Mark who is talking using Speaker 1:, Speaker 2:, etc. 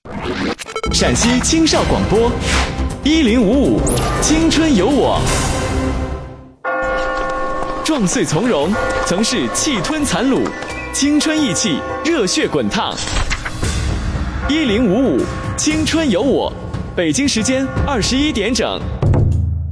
Speaker 1: 陕西青少广播1055，青春有我。壮岁从容，曾是气吞残虏，青春意气，热血滚烫。1055，青春有我。北京时间21点整。